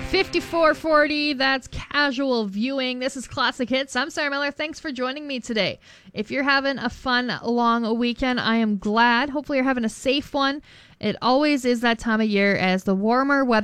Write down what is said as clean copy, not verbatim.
5440, that's casual viewing. This is Classic Hits. I'm Sarah Miller. Thanks for joining me today. If you're having a fun, long weekend, I am glad. Hopefully you're having a safe one. It always is that time of year as the warmer weather